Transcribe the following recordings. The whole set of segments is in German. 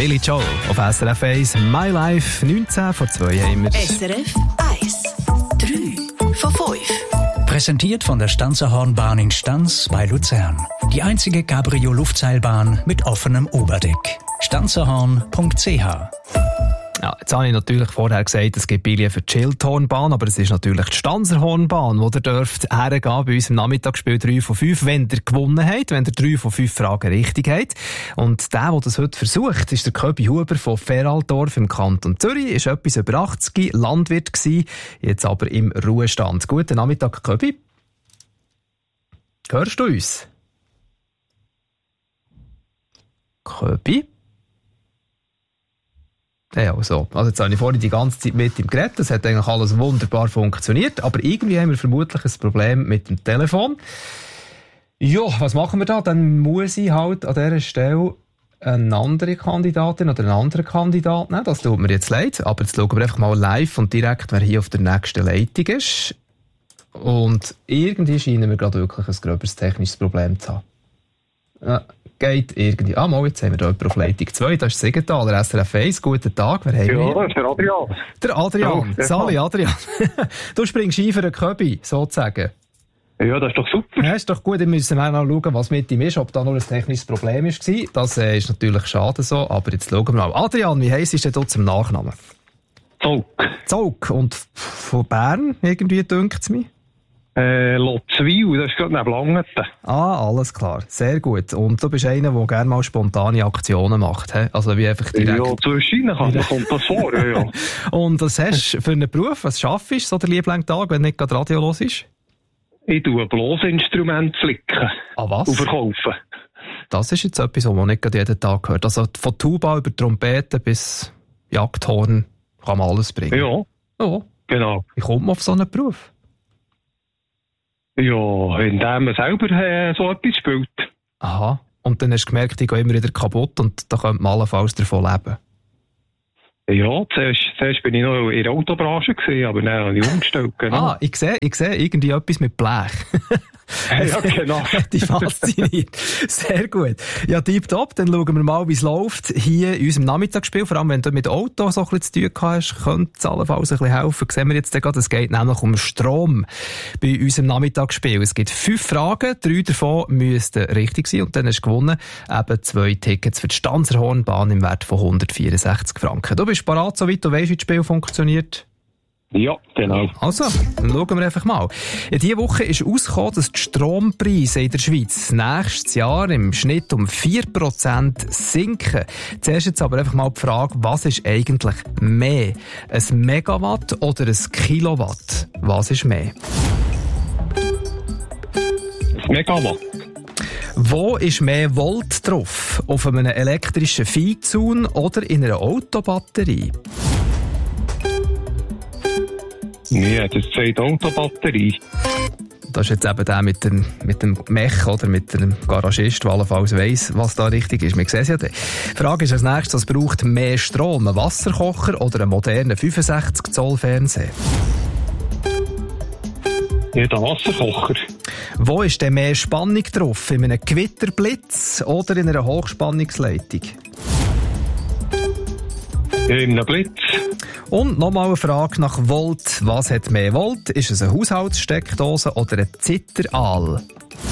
Billy Joel auf SRF 1, My Life, 19 vor 2 haben wir. SRF 1, 3 von 5. Präsentiert von der Stanzerhornbahn in Stanz bei Luzern. Die einzige Cabrio-Luftseilbahn mit offenem Oberdeck. stanzerhorn.ch. Ja, jetzt habe ich natürlich vorher gesagt, es gibt Billy für die Schildhornbahn, aber es ist natürlich die Stanzerhornbahn, wo ihr dürft hergehen bei uns im Nachmittagsspiel 3 von 5, wenn ihr gewonnen habt, wenn ihr 3 von 5 Fragen richtig habt. Und der das heute versucht, ist der Köbi Huber von Feraldorf im Kanton Zürich, ist etwas über 80, Landwirt gewesen, jetzt aber im Ruhestand. Guten Nachmittag, Köbi. Hörst du uns? Köbi? Ja, also jetzt habe ich vorhin die ganze Zeit mit ihm geredet. Das hat eigentlich alles wunderbar funktioniert. Aber irgendwie haben wir vermutlich ein Problem mit dem Telefon. Ja, was machen wir da? Dann muss ich halt an dieser Stelle eine andere Kandidatin oder einen anderen Kandidat nehmen. Das tut mir jetzt leid. Aber jetzt schauen wir einfach mal live und direkt, wer hier auf der nächsten Leitung ist. Und irgendwie scheinen wir gerade wirklich ein gröberes technisches Problem zu haben. Ja. Geht irgendwie. Mal, jetzt haben wir hier jemanden auf Leitung 2. Das ist Siegenthaler, SRF 1. Guten Tag, wer haben wir? Ja, das ist der Adrian. Der Adrian. Ja, Sali, Adrian. Du springst ein für einen Köbi, sozusagen. Ja, das ist doch super. Ja, ist doch gut. Wir müssen auch noch schauen, was mit ihm ist, ob da nur ein technisches Problem war. Das ist natürlich schade so, aber jetzt schauen wir mal. Adrian, wie heisst ist denn du zum Nachnamen? Zog. Zog. Und von Bern, irgendwie, dünkt es mich? Lotzwil, das ist gerade neben Langeten. Alles klar. Sehr gut. Und du bist einer, der gerne mal spontane Aktionen macht, he? Also wie einfach direkt... Ja, zwischendurch kommt das vor, ja. Und was hast du für einen Beruf? Was schaffst du so der Lieblingstag, wenn nicht gerade Radio los ist? Ich tue Blosinstrumente flicken. Was? Und verkaufen. Das ist jetzt etwas, was man nicht gerade jeden Tag hört. Also von Tuba über Trompete bis Jagdhorn kann man alles bringen. Ja. Oh. Genau. Wie kommt man auf so einen Beruf? Ja, indem man selber so etwas spielt. Aha. Und dann hast du gemerkt, ich gehe immer wieder kaputt und da könnte man allenfalls davon leben. Ja, zuerst bin ich noch in der Autobranche gewesen, aber dann habe ich umgestellt. Genau. Ich sehe irgendwie etwas mit Blech. Ja, genau. Die fasziniert. Sehr gut. Ja, tipptopp. Dann schauen wir mal, wie es läuft hier in unserem Nachmittagsspiel. Vor allem, wenn du mit Auto so ein bisschen zu tun hast, könnte es allenfalls ein bisschen helfen. Sehen wir jetzt gerade, es geht nämlich um Strom bei unserem Nachmittagsspiel. Es gibt 5 Fragen, 3 davon müssten richtig sein und dann hast du gewonnen eben 2 Tickets für die Stanzerhornbahn im Wert von 164 Franken. Du bist parat, soweit du weißt, wie das Spiel funktioniert? Ja, genau. Also, dann schauen wir einfach mal. Ja, diese Woche ist herausgekommen, dass die Strompreise in der Schweiz nächstes Jahr im Schnitt um 4% sinken. Zuerst jetzt aber einfach mal die Frage, was ist eigentlich mehr? Ein Megawatt oder ein Kilowatt? Was ist mehr? Ein Megawatt. Wo ist mehr Volt drauf? Auf einem elektrischen Viehzaun oder in einer Autobatterie? Ja, das ist die Autobatterie. Das ist jetzt eben der mit dem Mech oder mit dem Garagist, der allenfalls weiss, was da richtig ist. Wir sehen es ja dann. Die Frage ist als nächstes, was braucht mehr Strom? Ein Wasserkocher oder einen modernen 65 Zoll Fernseher? Ja, der Wasserkocher. Wo ist denn mehr Spannung drauf? In einem Gewitterblitz oder in einer Hochspannungsleitung? Ja, in einem Blitz. Und nochmal eine Frage nach Volt. Was hat mehr Volt? Ist es eine Haushaltssteckdose oder ein Zitteraal?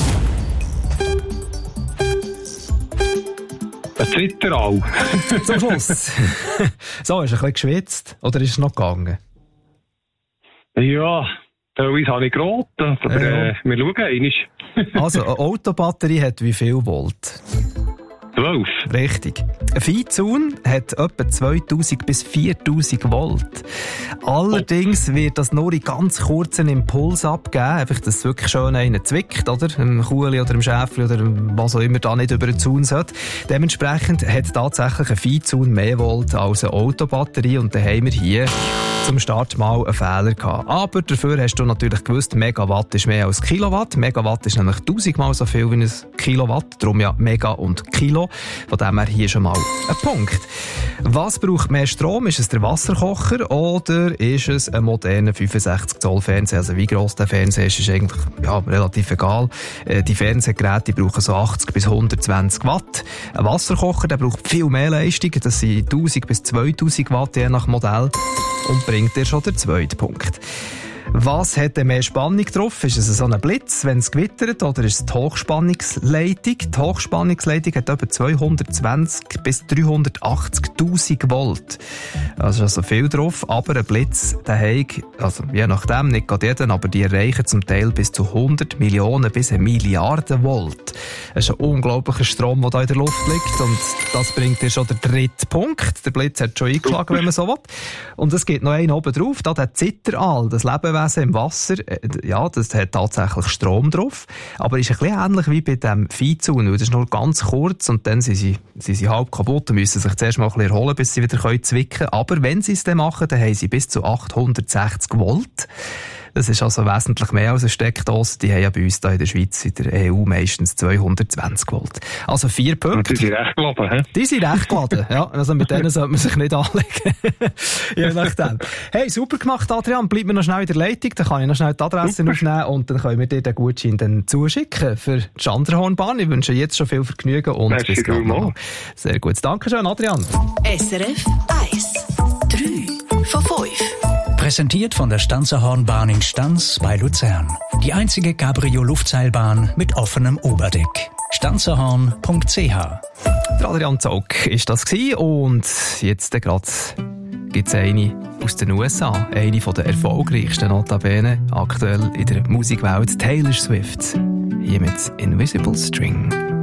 Ein Zitteraal. Zum Schluss. So, ist ein bisschen geschwitzt? Oder ist es noch gegangen? Ja, teilweise habe ich geraten, aber wir schauen einmal. Also, eine Autobatterie hat wie viel Volt? 12. Richtig. Ein Viehzaun hat etwa 2000 bis 4000 Volt. Allerdings wird das nur in ganz kurzen Impuls abgeben, einfach, dass es wirklich schön einen zwickt, oder? Im Kuhli oder im Schäfli oder was auch immer da nicht über den Zaun sollte. Dementsprechend hat tatsächlich ein Viehzaun mehr Volt als eine Autobatterie und dann haben wir hier zum Start mal einen Fehler gehabt. Aber dafür hast du natürlich gewusst, Megawatt ist mehr als Kilowatt. Megawatt ist nämlich 1000 Mal so viel wie ein Kilowatt, darum ja Mega und Kilo. Von dem her hier schon mal ein Punkt. Was braucht mehr Strom? Ist es der Wasserkocher oder ist es ein moderner 65 Zoll Fernseher? Also wie gross der Fernseher ist eigentlich relativ egal. Die Fernsehgeräte brauchen so 80 bis 120 Watt. Ein Wasserkocher, der braucht viel mehr Leistung. Das sind 1000 bis 2000 Watt je nach Modell und bringt dir schon den zweiten Punkt. Was hat denn mehr Spannung drauf? Ist es so ein Blitz, wenn es gewittert, oder ist es die Hochspannungsleitung? Die Hochspannungsleitung hat etwa 220 bis 380.000 Volt. Also viel drauf, aber ein Blitz, der hat, also je nachdem, nicht gerade jeden, aber die erreichen zum Teil bis zu 100 Millionen bis 1 Milliarde Volt. Das ist ein unglaublicher Strom, der da in der Luft liegt, und das bringt dir schon den dritten Punkt. Der Blitz hat schon eingeschlagen, wenn man so will. Und es gibt noch einen oben drauf, da der Zitteraal, das Lebewesen im Wasser, das hat tatsächlich Strom drauf, aber ist ein bisschen ähnlich wie bei dem Viehzaun, das ist nur ganz kurz und dann sind sie halb kaputt und müssen sich zuerst mal ein bisschen erholen, bis sie wieder zwicken können. Aber wenn sie es dann machen, dann haben sie bis zu 860 Volt. Das ist also wesentlich mehr als eine Steckdose. Die haben ja bei uns hier in der Schweiz, in der EU, meistens 220 Volt. Also 4 Punkte. Die sind recht geladen, hä? Die sind recht geladen, ja. Also mit denen sollte man sich nicht anlegen. Je nachdem. Hey, super gemacht, Adrian. Bleib mir noch schnell in der Leitung. Dann kann ich noch schnell die Adresse aufnehmen und dann können wir dir den Gutschein dann zuschicken für die Schanderhornbahn. Ich wünsche jetzt schon viel Vergnügen und bis gleich mal. Sehr gut. Dankeschön, Adrian. SRF 1. 3 von 5. Präsentiert von der Stanzerhornbahn in Stans bei Luzern. Die einzige Cabrio-Luftseilbahn mit offenem Oberdeck. Stanzerhorn.ch. Der Adrian Zaug ist das gewesen, und jetzt gerade gibt's eine aus den USA, eine von der erfolgreichsten notabene aktuell in der Musikwelt, Taylor Swift. Hier mit Invisible String.